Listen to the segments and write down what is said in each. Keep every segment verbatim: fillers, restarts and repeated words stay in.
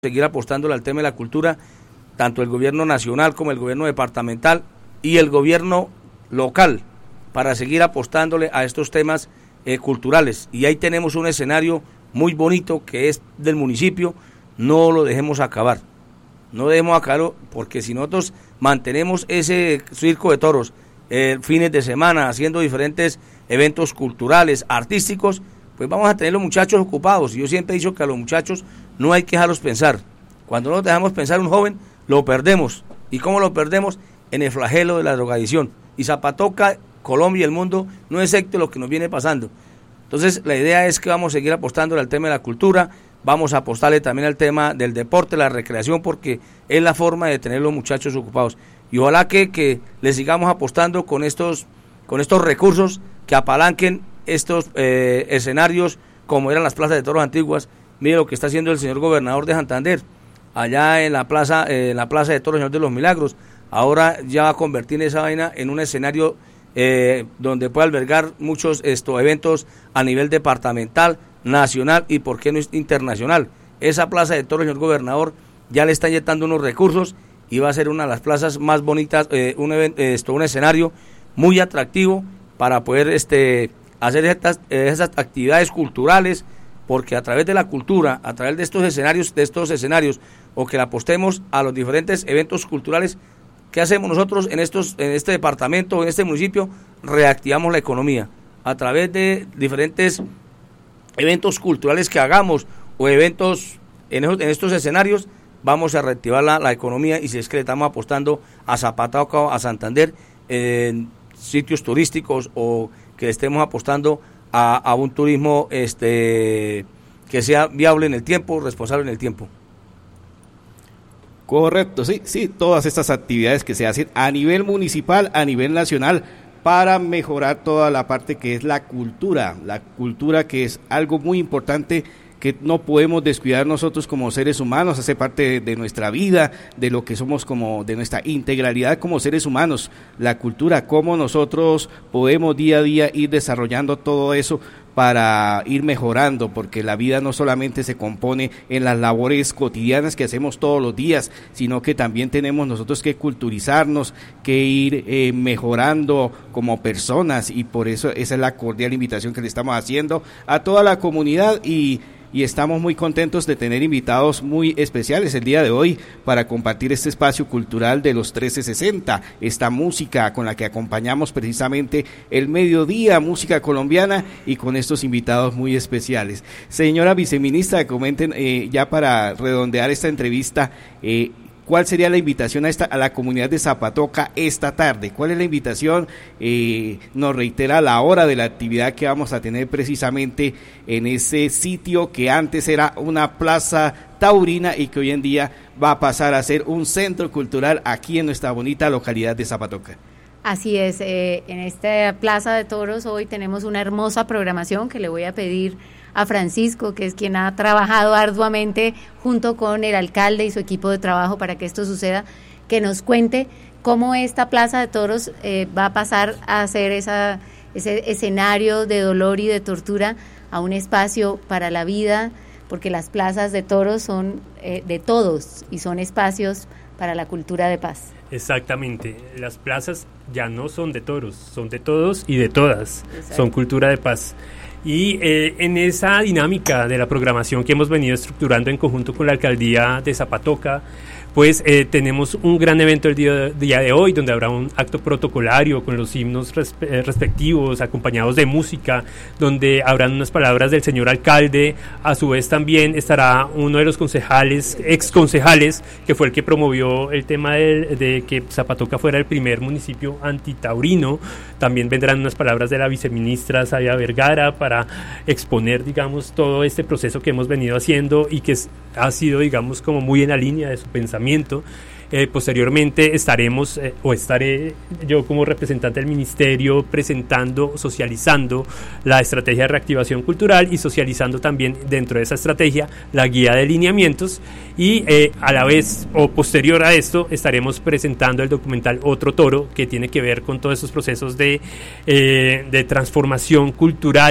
seguir apostándole al tema de la cultura, tanto el gobierno nacional como el gobierno departamental y el gobierno local, para seguir apostándole a estos temas eh, culturales. Y ahí tenemos un escenario muy bonito que es del municipio, no lo dejemos acabar, no dejemos acabarlo, porque si nosotros mantenemos ese circo de toros eh, fines de semana, haciendo diferentes eventos culturales, artísticos, pues vamos a tener los muchachos ocupados. Yo siempre he dicho que a los muchachos no hay que dejarlos pensar. Cuando no dejamos pensar a un joven, lo perdemos. ¿Y cómo lo perdemos? En el flagelo de la drogadicción. Y Zapatoca, Colombia y el mundo no es excepto lo que nos viene pasando. Entonces, la idea es que vamos a seguir apostando al tema de la cultura, vamos a apostarle también al tema del deporte, la recreación, porque es la forma de tener los muchachos ocupados. Y ojalá que, que le sigamos apostando con estos, con estos recursos que apalanquen estos eh, escenarios como eran las plazas de toros antiguas. Mire lo que está haciendo el señor gobernador de Santander, allá en la plaza, eh, en la plaza de toros Señor de los Milagros. Ahora ya va a convertir esa vaina en un escenario eh, donde puede albergar muchos estos eventos a nivel departamental, nacional y por qué no internacional. Esa plaza de toros, señor gobernador, ya le está inyectando unos recursos y va a ser una de las plazas más bonitas, eh, un, evento, esto, un escenario muy atractivo para poder este hacer estas, esas actividades culturales, porque a través de la cultura, a través de estos escenarios, de estos escenarios, o que le apostemos a los diferentes eventos culturales, ¿qué hacemos nosotros en estos, en este departamento, en este municipio? Reactivamos la economía a través de diferentes eventos culturales que hagamos o eventos en, esos, en estos escenarios. Vamos a reactivar la, la economía, y si es que le estamos apostando a Zapatoca, a Santander, en sitios turísticos, o que estemos apostando a, a un turismo este que sea viable en el tiempo, responsable en el tiempo. Correcto, sí, sí, todas estas actividades que se hacen a nivel municipal, a nivel nacional, para mejorar toda la parte que es la cultura, la cultura que es algo muy importante, que no podemos descuidar nosotros como seres humanos, hace parte de, de nuestra vida, de lo que somos, como de nuestra integralidad como seres humanos, la cultura, cómo nosotros podemos día a día ir desarrollando todo eso para ir mejorando, porque la vida no solamente se compone en las labores cotidianas que hacemos todos los días, sino que también tenemos nosotros que culturizarnos, que ir eh, mejorando como personas, y por eso esa es la cordial invitación que le estamos haciendo a toda la comunidad, y y estamos muy contentos de tener invitados muy especiales el día de hoy para compartir este espacio cultural de los trece sesenta, esta música con la que acompañamos precisamente el mediodía, música colombiana, y con estos invitados muy especiales. Señora viceministra, comenten eh, ya para redondear esta entrevista, eh, ¿cuál sería la invitación a esta a la comunidad de Zapatoca esta tarde? ¿Cuál es la invitación? Eh, nos reitera la hora de la actividad que vamos a tener precisamente en ese sitio que antes era una plaza taurina y que hoy en día va a pasar a ser un centro cultural aquí en nuestra bonita localidad de Zapatoca. Así es, eh, en esta plaza de toros hoy tenemos una hermosa programación que le voy a pedir a Francisco, que es quien ha trabajado arduamente junto con el alcalde y su equipo de trabajo para que esto suceda, que nos cuente cómo esta plaza de toros eh, va a pasar a ser esa, ese escenario de dolor y de tortura a un espacio para la vida, porque las plazas de toros son eh, de todos y son espacios para la cultura de paz. Exactamente, las plazas ya no son de toros, son de todos y de todas. Exacto. Son cultura de paz. Y eh, en esa dinámica de la programación que hemos venido estructurando en conjunto con la alcaldía de Zapatoca, pues eh, tenemos un gran evento el día de, día de hoy, donde habrá un acto protocolario con los himnos respe- eh, respectivos, acompañados de música, donde habrán unas palabras del señor alcalde. A su vez también estará uno de los concejales, ex concejales, que fue el que promovió el tema de, de que Zapatoca fuera el primer municipio antitaurino. También vendrán unas palabras de la viceministra Saya Vergara para exponer, digamos, todo este proceso que hemos venido haciendo y que es, ha sido, digamos, como muy en la línea de su pensamiento. Eh, posteriormente estaremos, eh, o estaré yo como representante del ministerio presentando, socializando la estrategia de reactivación cultural y socializando también dentro de esa estrategia la guía de lineamientos, y eh, a la vez o posterior a esto estaremos presentando el documental Otro Toro, que tiene que ver con todos esos procesos de, eh, de transformación cultural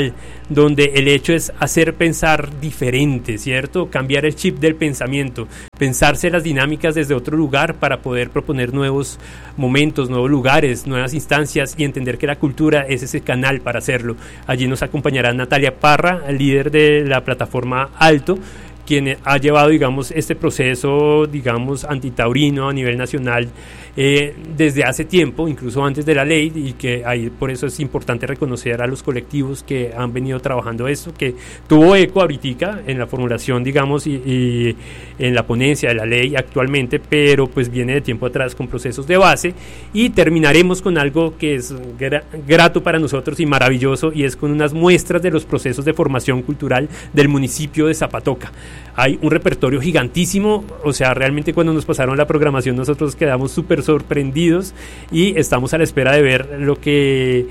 donde el hecho es hacer pensar diferente, ¿cierto? Cambiar el chip del pensamiento, pensarse las dinámicas desde otro lugar para poder proponer nuevos momentos, nuevos lugares, nuevas instancias y entender que la cultura es ese canal para hacerlo. Allí nos acompañará Natalia Parra, líder de la plataforma Alto, quien ha llevado, digamos, este proceso, digamos, antitaurino a nivel nacional eh, desde hace tiempo, incluso antes de la ley, y que ahí por eso es importante reconocer a los colectivos que han venido trabajando esto, que tuvo eco ahorita en la formulación, digamos, y, y en la ponencia de la ley actualmente, pero pues viene de tiempo atrás con procesos de base, y terminaremos con algo que es gra- grato para nosotros y maravilloso, y es con unas muestras de los procesos de formación cultural del municipio de Zapatoca. Hay un repertorio gigantísimo, o sea, realmente cuando nos pasaron la programación nosotros quedamos súper sorprendidos y estamos a la espera de ver lo que,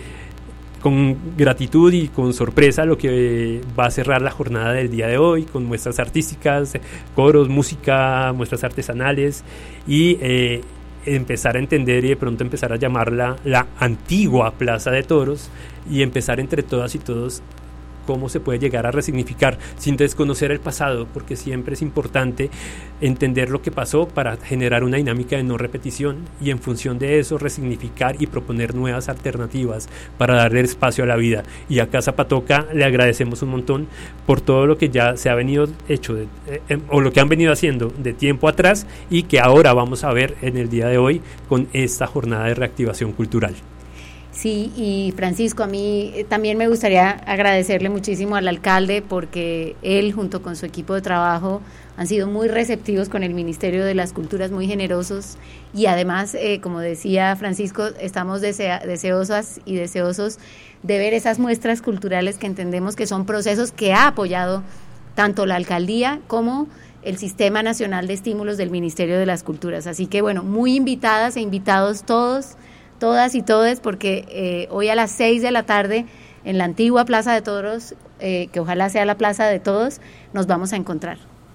con gratitud y con sorpresa, lo que va a cerrar la jornada del día de hoy, con muestras artísticas, coros, música, muestras artesanales y eh, empezar a entender y de pronto empezar a llamarla la antigua Plaza de Toros y empezar entre todas y todos cómo se puede llegar a resignificar sin desconocer el pasado, porque siempre es importante entender lo que pasó para generar una dinámica de no repetición y en función de eso resignificar y proponer nuevas alternativas para darle espacio a la vida. Y acá a Zapatoca le agradecemos un montón por todo lo que ya se ha venido hecho de, eh, o lo que han venido haciendo de tiempo atrás y que ahora vamos a ver en el día de hoy con esta jornada de reactivación cultural. Sí, y Francisco, a mí también me gustaría agradecerle muchísimo al alcalde porque él junto con su equipo de trabajo han sido muy receptivos con el Ministerio de las Culturas, muy generosos y además, eh, como decía Francisco, estamos desea, deseosas y deseosos de ver esas muestras culturales que entendemos que son procesos que ha apoyado tanto la alcaldía como el Sistema Nacional de Estímulos del Ministerio de las Culturas. Así que bueno, muy invitadas e invitados todos, todas y todes, porque eh, hoy a las seis de la tarde en la antigua Plaza de Toros, eh, que ojalá sea la plaza de todos, nos vamos a encontrar.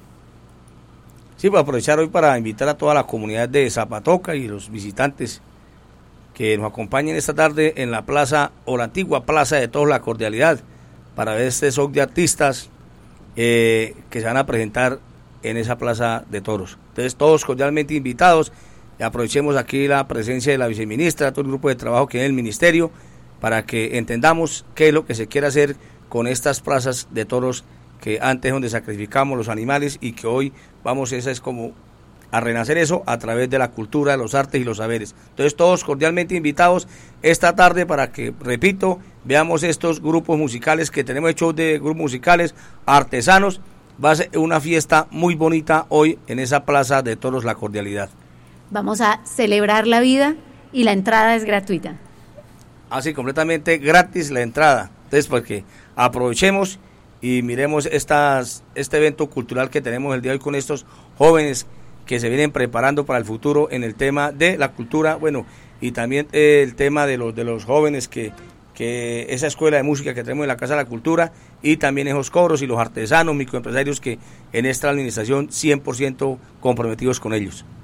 Sí, voy a aprovechar hoy para invitar a toda la comunidad de Zapatoca y los visitantes que nos acompañen esta tarde en la plaza o la antigua Plaza de Toros, La Cordialidad, para ver este show de artistas eh, que se van a presentar en esa Plaza de Toros. Entonces todos cordialmente invitados. Aprovechemos aquí la presencia de la viceministra, todo el grupo de trabajo que hay en el ministerio, para que entendamos qué es lo que se quiere hacer con estas plazas de toros que antes donde sacrificamos los animales y que hoy vamos, esa es como a renacer eso a través de la cultura, los artes y los saberes. Entonces todos cordialmente invitados esta tarde para que, repito, veamos estos grupos musicales que tenemos hechos de grupos musicales artesanos. Va a ser una fiesta muy bonita hoy en esa Plaza de Toros La Cordialidad. Vamos a celebrar la vida y la entrada es gratuita. Así, completamente gratis la entrada. Entonces, pues que aprovechemos y miremos estas, este evento cultural que tenemos el día de hoy con estos jóvenes que se vienen preparando para el futuro en el tema de la cultura, bueno, y también eh, el tema de los de los jóvenes que, que esa escuela de música que tenemos en la Casa de la Cultura y también esos coros y los artesanos, microempresarios que en esta administración cien por ciento comprometidos con ellos.